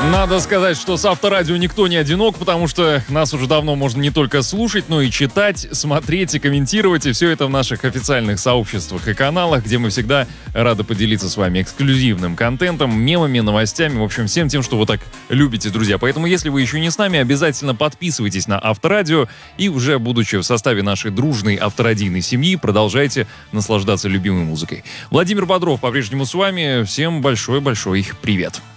Надо сказать, что с Авторадио никто не одинок, потому что нас уже давно можно не только слушать, но и читать, смотреть и комментировать. И все это в наших официальных сообществах и каналах, где мы всегда рады поделиться с вами эксклюзивным контентом, мемами, новостями, в общем, всем тем, что вы так любите, друзья. Поэтому, если вы еще не с нами, обязательно подписывайтесь на Авторадио и уже, будучи в составе нашей дружной авторадийной семьи, продолжайте наслаждаться любимой музыкой. Владимир Бодров по-прежнему с вами. Всем большой-большой привет.